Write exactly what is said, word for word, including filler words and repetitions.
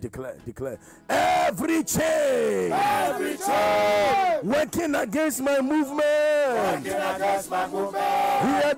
Declare, declare. Every chain, every chain working against my movement, working against my movement,